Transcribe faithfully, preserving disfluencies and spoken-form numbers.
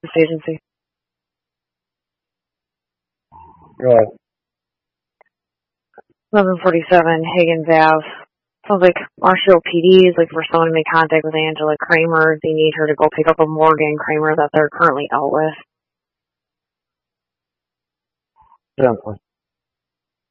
this agency. Go ahead. eleven forty-seven, Higgins Ave. Sounds like Marshall P D is looking for someone to make contact with Angela Kramer. They need her to go pick up a Morgan Kramer that they're currently out with. Gently.